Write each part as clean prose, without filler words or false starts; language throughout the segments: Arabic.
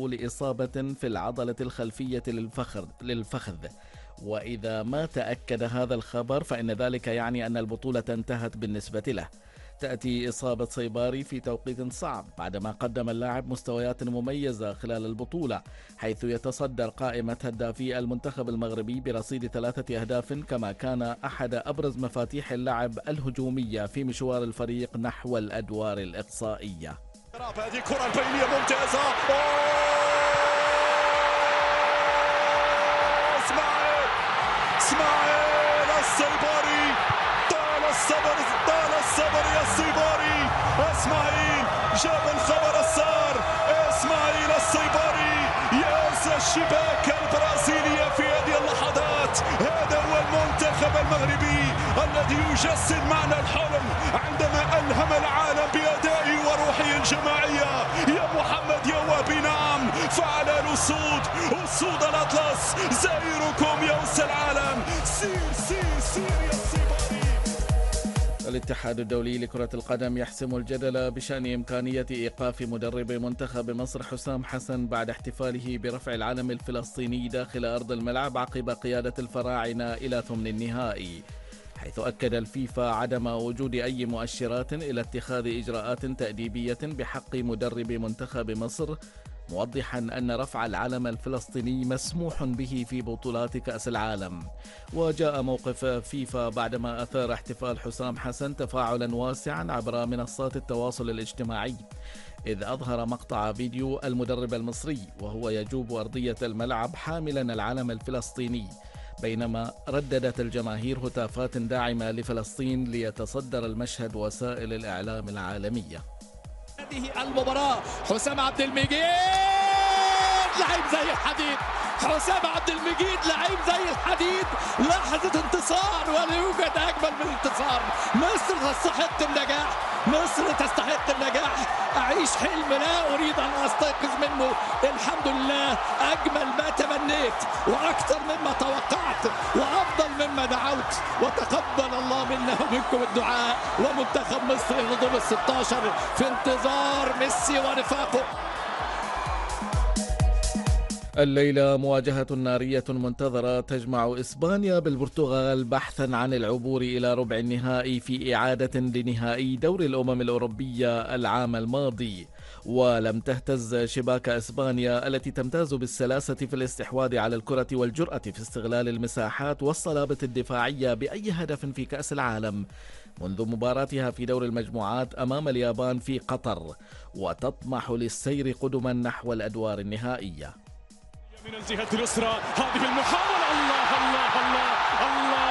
لإصابة في العضلة الخلفية للفخذ. وإذا ما تأكد هذا الخبر فإن ذلك يعني أن البطولة انتهت بالنسبة له. تأتي إصابة صيباري في توقيت صعب بعدما قدم اللاعب مستويات مميزة خلال البطولة، حيث يتصدر قائمة هدافي المنتخب المغربي برصيد 3 أهداف، كما كان أحد أبرز مفاتيح اللعب الهجومية في مشوار الفريق نحو الأدوار الإقصائية. هذه كرة البينية ممتازة. اسماعيل الصيباري، طال الصبر يا الصيباري. اسماعيل جاب الخبر السار. اسماعيل الصيباري يأسى الشباك البرازيلية في هذه اللحظات. هذا هو المنتخب المغربي الذي يجسد معنى الحلم عندما ألهم العالم بأدائه وروحه الجماعية. يا محمد يا وهبي، نعم فعل الأسود، أسود الأطلس، زائركم يا أس العالم. سير سير سير يا الصيباري. الاتحاد الدولي لكرة القدم يحسم الجدل بشأن إمكانية إيقاف مدرب منتخب مصر حسام حسن بعد احتفاله برفع العلم الفلسطيني داخل أرض الملعب عقب قيادة الفراعنة إلى ثمن النهائي، حيث أكد الفيفا عدم وجود أي مؤشرات إلى اتخاذ إجراءات تأديبية بحق مدرب منتخب مصر، موضحا أن رفع العلم الفلسطيني مسموح به في بطولات كأس العالم. وجاء موقف فيفا بعدما أثار احتفال حسام حسن تفاعلا واسعا عبر منصات التواصل الاجتماعي، إذ أظهر مقطع فيديو المدرب المصري وهو يجوب أرضية الملعب حاملا العلم الفلسطيني، بينما رددت الجماهير هتافات داعمة لفلسطين ليتصدر المشهد وسائل الإعلام العالمية. هذه المباراة حسام عبد المجيد لعيب زي الحديد. حسام عبد المجيد لعيب زي الحديد. لحظة انتصار ولا يوجد أجمل من الانتصار. مصر تستحق النجاح، مصر تستحق النجاح. أعيش حلم لا أريد أن أستيقظ منه. الحمد لله أجمل ما تمنيت وأكثر مما توقعت وأفضل مما دعوت، وتقبل الله منا ومنكم الدعاء. ومنتخب مصر إلى دور ال16 في انتظار ميسي ورفاقه. الليلة مواجهة نارية منتظرة تجمع إسبانيا بالبرتغال بحثا عن العبور إلى ربع النهائي في إعادة لنهائي دور الأمم الأوروبية العام الماضي. ولم تهتز شباك إسبانيا التي تمتاز بالسلاسة في الاستحواذ على الكرة والجرأة في استغلال المساحات والصلابة الدفاعية بأي هدف في كأس العالم منذ مباراتها في دور المجموعات أمام اليابان في قطر، وتطمح للسير قدما نحو الأدوار النهائية. من الجهة اليسرى هذه المحاولة، الله الله الله الله،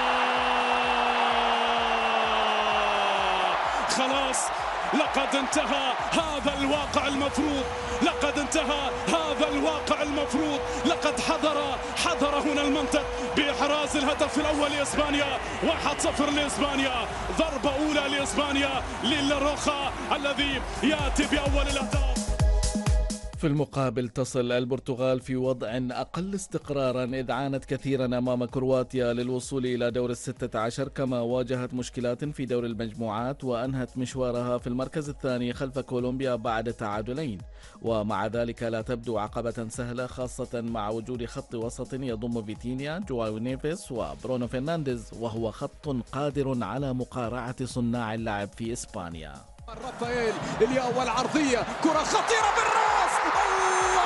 خلاص لقد انتهى هذا الواقع المفروض، لقد انتهى هذا الواقع المفروض. لقد حضر هنا المنطق بإحراز الهدف الأول لإسبانيا. 1-0 لإسبانيا، ضربة أولى لإسبانيا للروخا الذي يأتي بأول الأهداف. في المقابل تصل البرتغال في وضع أقل استقرارا، إذ عانت كثيرا أمام كرواتيا للوصول إلى دور ال16، كما واجهت مشكلات في دور المجموعات وأنهت مشوارها في المركز الثاني خلف كولومبيا بعد تعادلين. ومع ذلك لا تبدو عقبة سهلة، خاصة مع وجود خط وسط يضم فيتينيا، جواو نيفيس وبرونو فرنانديز، وهو خط قادر على مقارعة صناع اللعب في إسبانيا. رافائيل الياو والعرضية، كرة خطيرة بالراس، الله!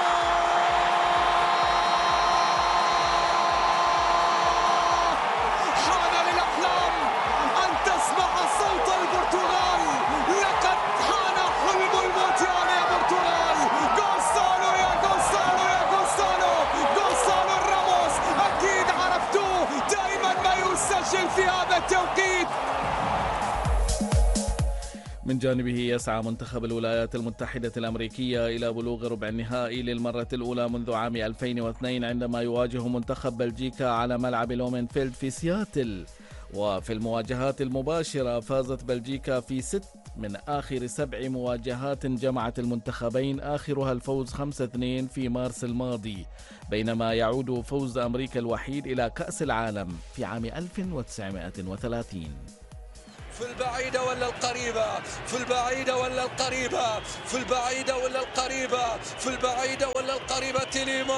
حان للأحلام أن تسمع صوت البرتغال. لقد حان حلم المونديال يا برتغال. غونسالو يا غونسالو يا غونسالو، غونسالو راموس، أكيد عرفتوه، دائما ما يسجل في هذا التوقيت. من جانبه يسعى منتخب الولايات المتحدة الأمريكية إلى بلوغ ربع النهائي للمرة الأولى منذ عام 2002 عندما يواجه منتخب بلجيكا على ملعب لومنفيلد في سياتل. وفي المواجهات المباشرة فازت بلجيكا في 6 من آخر 7 مواجهات جمعت المنتخبين، آخرها الفوز 5-2 في مارس الماضي، بينما يعود فوز أمريكا الوحيد إلى كأس العالم في عام 1930. في البعيدة ولا القريبة، في البعيدة ولا القريبة، في البعيدة ولا القريبة، في البعيدة ولا القريبة. تيليمانس